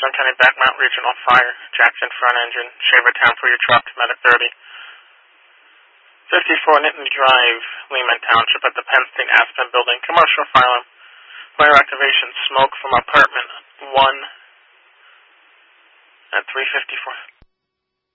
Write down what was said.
Young County Backmount Regional Fire, Jackson front engine, Shavertown for your truck, Medic 30. 54 Nittany Drive, Lehman Township at the Penn State Aspen Building, commercial fire. Fire activation, smoke from apartment 1 at 354.